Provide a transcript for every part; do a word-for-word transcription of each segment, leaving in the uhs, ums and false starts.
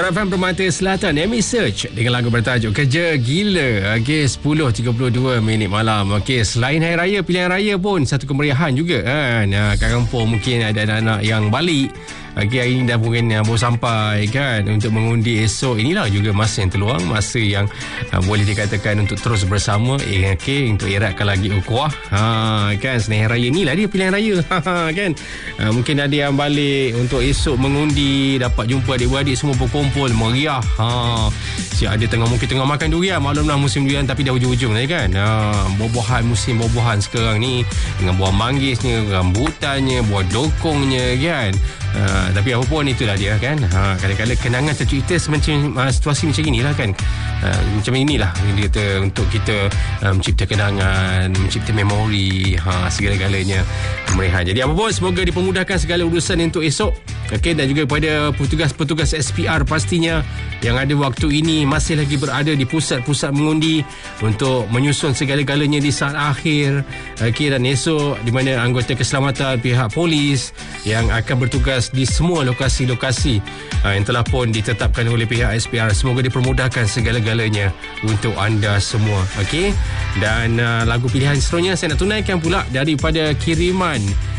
Jora F M Permata Selatan, Amy Search dengan lagu bertajuk Kerja Gila. Okey, sepuluh tiga puluh dua minit malam. Okey, selain hari raya, pilihan raya pun satu kemeriahan juga kan. Nah, kat kampung mungkin ada anak-anak yang balik. Okey, hari ini dah mungkin uh, baru sampai kan untuk mengundi esok. Inilah juga masa yang terluang, masa yang uh, boleh dikatakan untuk terus bersama. Eh, okey, untuk eratkan lagi ukhuwah. Ha, kan, selain hari raya inilah dia pilihan raya. Kan. Uh, mungkin ada yang balik untuk esok mengundi, dapat jumpa adik-beradik semua berkumpul meriah. Ha, siap ada tengah mungkin tengah makan durian. Maklumlah musim durian tapi dah hujung-hujung dah kan. Ha, buah-buahan, musim buah-buahan sekarang ni dengan buah manggisnya, rambutannya, buah dokongnya kan. Ha, tapi apa pun itulah dia kan. Ha, kadang-kadang kenangan tercipta semacam uh, situasi macam inilah kan. Uh, macam inilah dia kata untuk kita uh, mencipta kenangan, mencipta memori, ha, segala-galanya kemeriahan. Jadi apa pun semoga dipermudahkan segala urusan untuk esok. Okey, dan juga kepada petugas-petugas S P R pastinya yang ada waktu ini masih lagi berada di pusat-pusat mengundi untuk menyusun segala-galanya di saat akhir. Okey, dan esok di mana anggota keselamatan, pihak polis yang akan bertugas di semua lokasi-lokasi uh, yang telah pun ditetapkan oleh pihak S P R. Semoga dipermudahkan segala-galanya untuk anda semua. Okey, dan uh, lagu pilihan seterusnya saya nak tunaikan pula daripada kiriman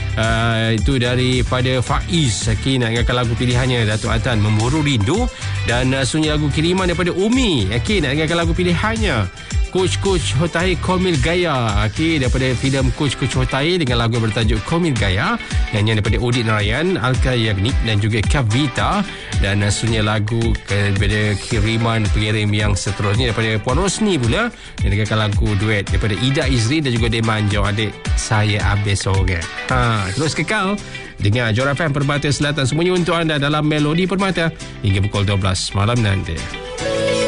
Uh, itu daripada Faiz. Okay, nak ingatkan lagu pilihannya Datuk Atan, Memburu Rindu. Dan uh, sunyi lagu kiriman daripada Umi. Okay, nak ingatkan lagu pilihannya Coach-Coach Hotai Komil Gaya. Okay, daripada filem Coach-Coach Hotai dengan lagu bertajuk Komil Gaya. Nyanyian daripada Odit Narayan, Alka Yagnik dan juga Kavita. Dan uh, sunyi lagu daripada kiriman pengirim yang seterusnya daripada Puan Rosni pula. Dan dengarkan lagu duet daripada Ida Izri dan juga Deman Jauh Adik Saya Abis Orang. Ha, terus kekal dengan Jora F M Permata Selatan, semuanya untuk anda dalam Melodi Permata hingga pukul dua belas malam nanti.